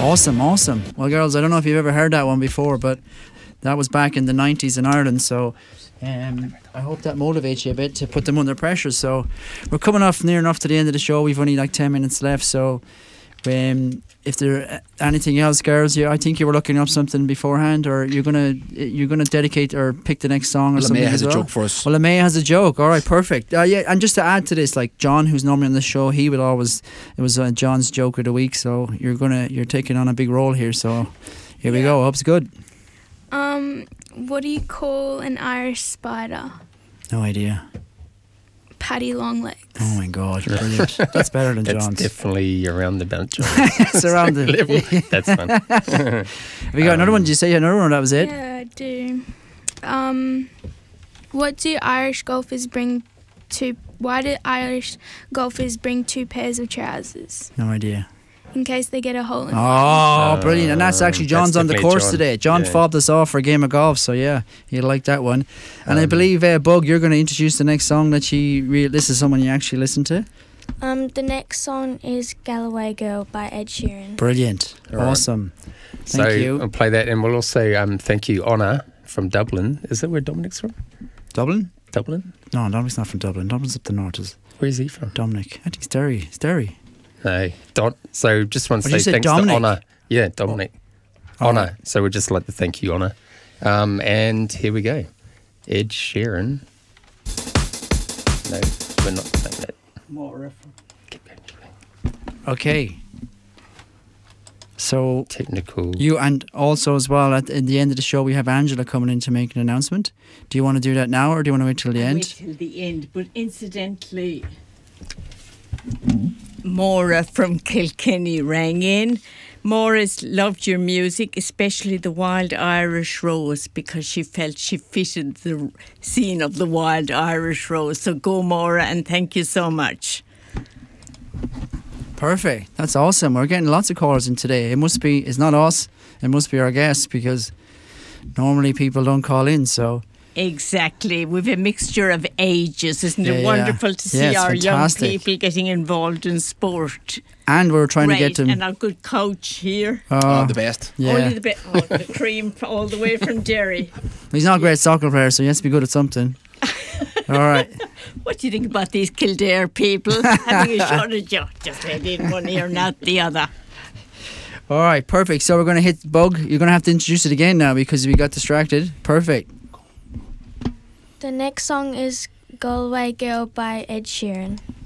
Awesome. Well, girls, I don't know if you've ever heard that one before, but that was back in the 90s in Ireland, so I hope that motivates you a bit to put them under pressure. So we're coming off near enough to the end of the show. We've only like 10 minutes left, so if there anything else, girls, I think you were looking up something beforehand, or you're gonna dedicate or pick the next song or something. LeMay has as well? a joke for us. Well, LeMay has a joke. All right, perfect. Yeah, and just to add to this, like John, who's normally on the show, it was John's joke of the week. So you're taking on a big role here. So here we go. Hope it's good. What do you call an Irish spider? No idea. Patty Longlegs. Oh my God, brilliant. That's better than That's John's. definitely around the bounce. It's around the level. That's fun. Have you got another one? Did you say another one? That was it? Yeah, I do. What do Irish golfers bring to... Why do Irish golfers bring 2 pairs of trousers? No idea. In case they get a hole in Oh, brilliant. And that's actually John's that's on the definitely course John. today. John fobbed us off for a game of golf, so yeah, he'll like that one. And I believe, Bug, you're going to introduce the next song that this is someone you actually listen to? The next song is Galway Girl by Ed Sheeran. Brilliant. All right. Awesome. Thank you. I'll play that, and we'll also thank you, Honor from Dublin. Is that where Dominic's from? Dublin? Dublin? No, Dominic's not from Dublin. Dublin's up the north. Where is he from? Dominic. I think it's Derry. It's Derry. No, so just want to What did you say say, thanks Dominic? to Honor. Yeah, Dominic. Oh. Honor. So we'd just like to thank you, Honor. And here we go. Ed Sheeran. No, we're not playing that. Keep going. Okay. So Technical. you, and also as well at the end of the show we have Angela coming in to make an announcement. Do you want to do that now, or do you want to wait till the end? Wait till the end. But incidentally, Maura from Kilkenny rang in. Maura's loved your music, especially the Wild Irish Rose, because she felt she fitted the scene of the Wild Irish Rose. So go, Maura, and thank you so much. Perfect. That's awesome. We're getting lots of callers in today. It's not us, it must be our guests, because normally people don't call in, so... Exactly. We've a mixture of ages. Isn't Yeah, it yeah. wonderful to Yeah, see it's our fantastic. young people getting involved in sport? And we're trying to get them... And our good coach here. The best. Yeah. Only the cream all the way from Derry. He's not a great soccer player, so he has to be good at something. All right. What do you think about these Kildare people? Having a shot at you. Just head in one ear, not the other. All right, perfect. So we're going to hit Bug. You're going to have to introduce it again now because we got distracted. Perfect. The next song is Galway Girl by Ed Sheeran.